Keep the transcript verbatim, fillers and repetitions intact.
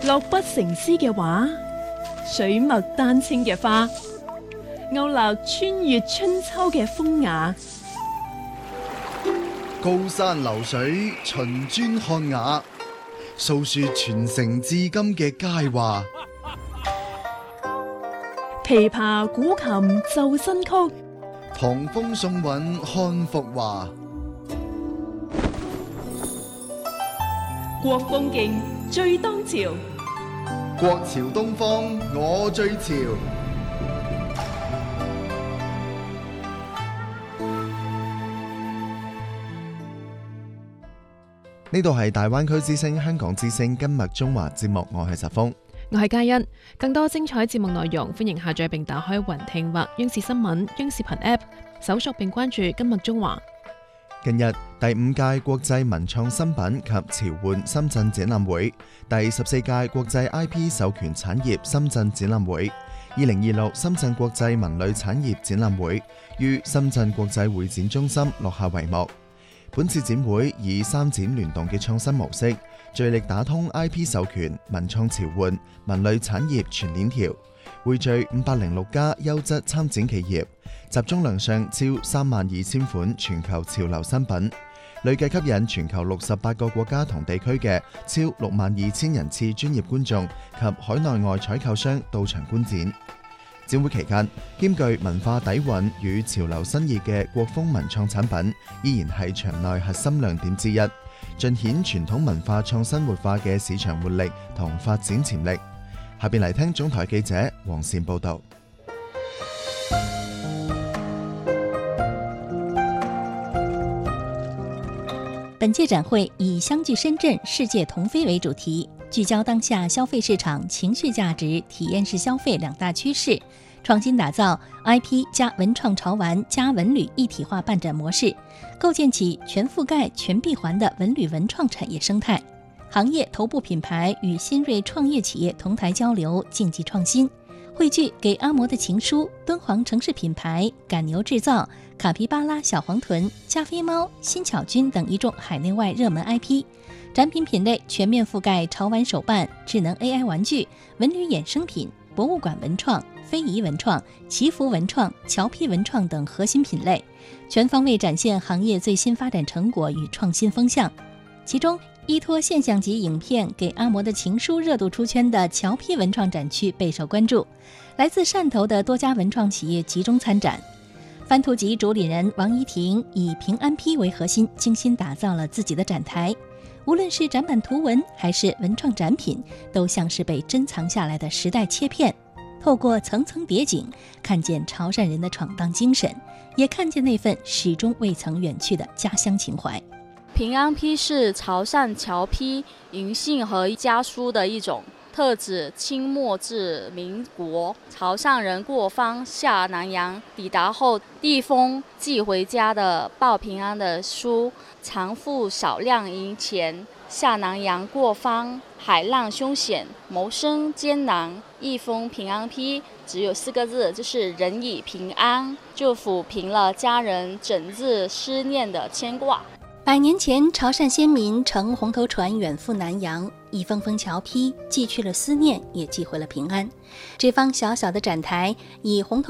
落筆成詩嘅畫，水墨丹青嘅花，勾勒穿越春秋嘅風雅。 高山流水秦磚漢雅，訴說傳承至今嘅佳話。 琵琶古琴奏新曲， 唐風宋韻漢服華。 國風勁最當朝， 國潮東方我最潮。呢度係大灣區之聲香港之聲今日中華節目，我係實峰， 我係嘉欣。更多精彩節目內容，歡迎下載並打開雲聽或央視新聞、央視頻 App， 搜索並關注今日中華。 近日第五屆國際文創新品及潮玩深圳展覽會、第十四屆國際 I P 授權產業深圳展覽會、二零二六深圳國際文旅產業展覽會於深圳國際會展中心落下帷幕。本次展會以三展聯動嘅創新模式，聚力打通 I P 授權、文創潮玩、文旅產業全鏈條，匯聚五百零六家優質參展企業，集中亮相超三萬二千款全球潮流新品，累計吸引全球六十八個國家同地區嘅超六萬二千人次專業觀眾及海內外採購商到場觀展。展會期間，兼具文化底蘊與潮流新意嘅國風文創產品，依然係場內核心亮點之一，盡顯傳統文化創新活化嘅市場活力同發展潛力。下邊嚟聽總台記者黃善報道。 本屆展會以相聚深圳，世界同飛為主題，聚焦當下消費市場情緒價值、體驗式消費兩大趨勢，創新打造 I P 加文創潮玩加文旅一體化辦展模式，構建起全覆蓋、全閉環的文旅文創產業生態。行業頭部品牌與新銳創業企業同台交流，競技創新，匯聚給阿嬤的情書、敦煌城市品牌、趕牛製造、卡皮巴拉小黃豚、加菲貓、新巧君等一眾海內外熱門 I P， 展品品類全面覆蓋潮玩手辦、智能 A I 玩具、文旅衍生品、博物館文創、非遺文創、祈福文創、橋坯文創等核心品類，全方位展現行業最新發展成果與創新風向。其中依託現象級影片《給阿嬤的情書》熱度出圈的橋坯文創展區備受關注，來自汕頭的多家文創企業集中參展。番圖集主理人王怡婷以平安坯為核心，精心打造了自己的展台。無論是展板圖文還是文創展品，都像是被珍藏下來的時代切片。透過層層疊景，看見潮汕人的闖蕩精神，也看見那份始終未曾遠去的家鄉情懷。 平安坯是潮汕橋坯銀杏和家書的一種，特指清末至民國潮汕人過方下南洋抵達後遞封寄回家的報平安的書，常附少量銀錢。下南洋過方，海浪凶險，謀生艱難，一封平安坯只有四個字，就是人已平安，就撫平了家人整日思念的牽掛。 百年前，潮汕先民乘紅頭船遠赴南洋，一封封橋坯寄去了思念，也寄回了平安。這方小小的展台以紅頭